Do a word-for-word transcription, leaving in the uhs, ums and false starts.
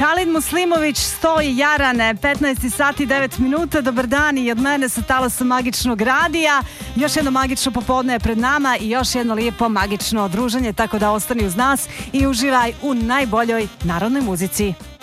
Halid Muslimović, Stoji Jarane, petnaest sati i devet minuta. Dobar dan i od mene sa talasa Magičnog radija. Još jedno magično popodne je pred nama i još jedno lijepo magično druženje, tako da ostani uz nas i uživaj u najboljoj narodnoj muzici.